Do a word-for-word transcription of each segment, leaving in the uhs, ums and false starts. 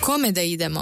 Kome da idemo?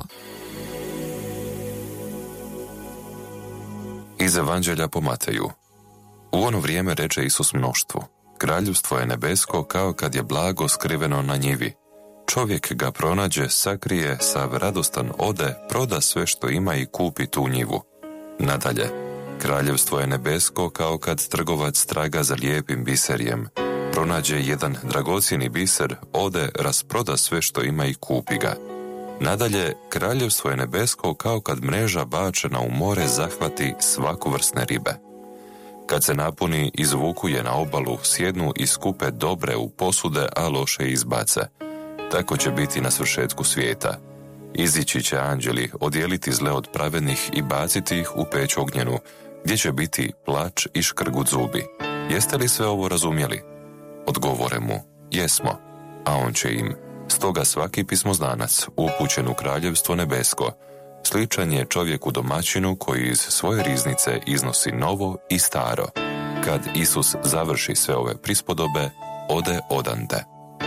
Iz Evanđelja po Mateju. U ono vrijeme reče Isus mnoštvu: Kraljevstvo je nebesko kao kad je blago skriveno na njivi. Čovjek ga pronađe, sakrije, sav radostan ode, proda sve što ima i kupi tu njivu. Nadalje, kraljevstvo je nebesko kao kad trgovac traga za lijepim biserjem. Pronađe jedan dragocjeni biser, ode, rasproda sve što ima i kupi ga. Nadalje, kraljevstvo je nebesko kao kad mreža bačena u more zahvati svaku vrstne ribe. Kad se napuni, izvuku je na obalu, sjednu i skupe dobre u posude, a loše izbace. Tako će biti na svršetku svijeta. Izići će anđeli, odijeliti zle od pravednih i baciti ih u peć ognjenu, gdje će biti plač i škrgut zubi. Jeste li sve ovo razumjeli? Odgovore mu: jesmo. A on će im: stoga svaki pismoznanac upućen u kraljevstvo nebesko sličan je čovjeku domaćinu koji iz svoje riznice iznosi novo i staro. Kad Isus završi sve ove prispodobe, ode odande.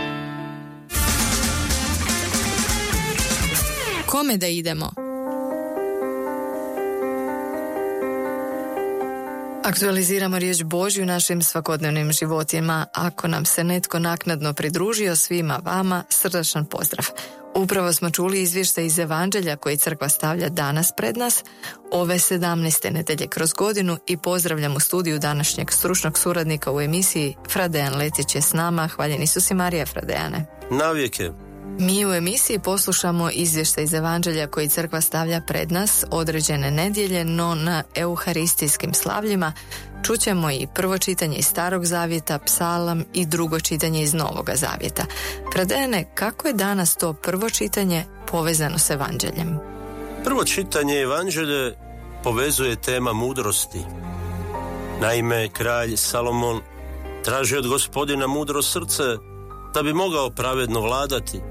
Kome da idemo? Aktualiziramo riječ Božju u našim svakodnevnim životima. Ako nam se netko naknadno pridružio, svima vama srdačan pozdrav. Upravo smo čuli izvještaj iz Evanđelja koji crkva stavlja danas pred nas, ove sedamnaeste nedjelje kroz godinu, i pozdravljam u studiju današnjeg stručnog suradnika u emisiji. Fra Dejan Letić je s nama. Hvaljen Isus i Marija, Fra Dejane. Navijeke. Mi u emisiji poslušamo izvještaj iz Evanđelja koji crkva stavlja pred nas određene nedjelje, no na euharistijskim slavljima čućemo i prvo čitanje iz Starog zavjeta, psalam, i drugo čitanje iz Novoga zavjeta. Fra Dejane, kako je danas to prvo čitanje povezano s Evanđeljem? Prvo čitanje Evanđelje povezuje tema mudrosti. Naime, kralj Salomon traži od Gospodina mudro srce da bi mogao pravedno vladati.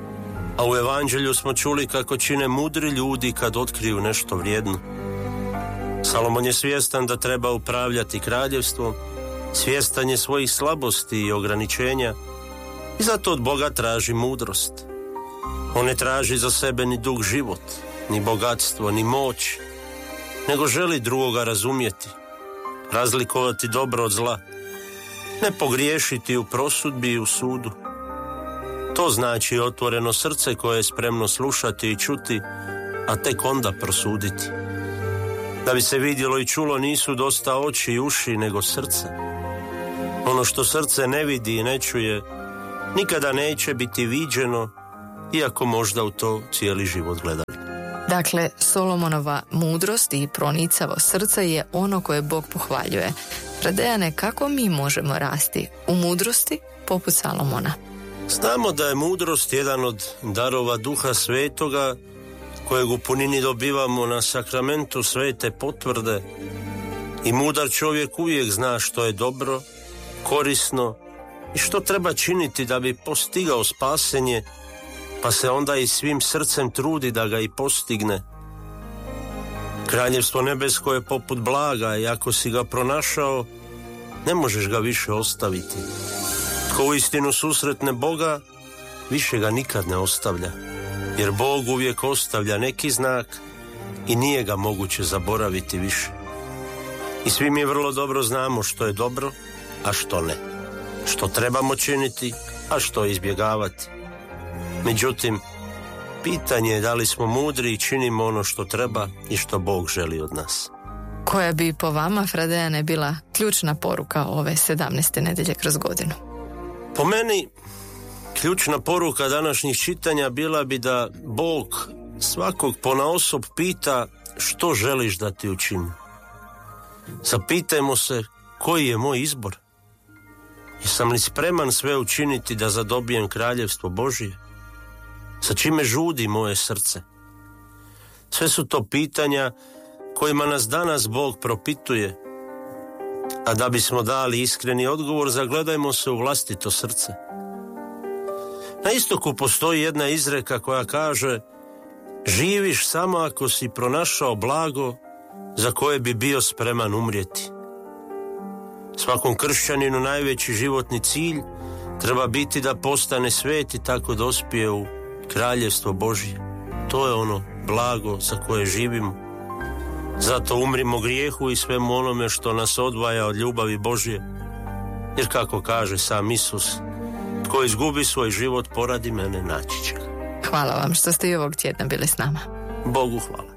A u Evanđelju smo čuli kako čine mudri ljudi kad otkriju nešto vrijedno. Salomon je svjestan da treba upravljati kraljevstvom, svjestan je svojih slabosti i ograničenja i zato od Boga traži mudrost. On ne traži za sebe ni dug život, ni bogatstvo, ni moć, nego želi drugoga razumjeti, razlikovati dobro od zla, ne pogriješiti u prosudbi i u sudu. To znači otvoreno srce koje je spremno slušati i čuti, a tek onda prosuditi. Da bi se vidjelo i čulo nisu dosta oči i uši, nego srce. Ono što srce ne vidi i ne čuje, nikada neće biti viđeno, iako možda u to cijeli život gledali. Dakle, Solomonova mudrost i pronicavo srce je ono koje Bog pohvaljuje. Fra Dejane, kako mi možemo rasti u mudrosti poput Salomona? Znamo da je mudrost jedan od darova Duha Svetoga, kojeg u punini dobivamo na sakramentu svete potvrde, i mudar čovjek uvijek zna što je dobro, korisno i što treba činiti da bi postigao spasenje, pa se onda i svim srcem trudi da ga i postigne. Kraljevstvo nebesko je poput blaga i ako si ga pronašao, ne možeš ga više ostaviti. Tko uistinu susretne Boga, više ga nikad ne ostavlja, jer Bog uvijek ostavlja neki znak i nije ga moguće zaboraviti više. I svi mi vrlo dobro znamo što je dobro, a što ne. Što trebamo činiti, a što izbjegavati. Međutim, pitanje je da li smo mudri i činimo ono što treba i što Bog želi od nas. Koja bi po vama, Fra Dejane, bila ključna poruka ove sedamnaeste nedjelje kroz godinu? Po meni, ključna poruka današnjih čitanja bila bi da Bog svakog ponaosob pita što želiš da ti učinim. Zapitajmo se koji je moj izbor. Jesam li spreman sve učiniti da zadobijem kraljevstvo Božije? Sa čime žudi moje srce? Sve su to pitanja kojima nas danas Bog propituje, a da bismo dali iskreni odgovor, zagledajmo se u vlastito srce. Na istoku postoji jedna izreka koja kaže: živiš samo ako si pronašao blago za koje bi bio spreman umrijeti. Svakom kršćaninu najveći životni cilj treba biti da postane svet i tako dospije u kraljevstvo Božje. to je ono blago za koje živimo. Zato umrimo grijehu i svemu onome što nas odvaja od ljubavi Božje. Jer kako kaže sam Isus, tko izgubi svoj život poradi mene, naći će ga. Hvala vam što ste i ovog tjedna bili s nama. Bogu hvala.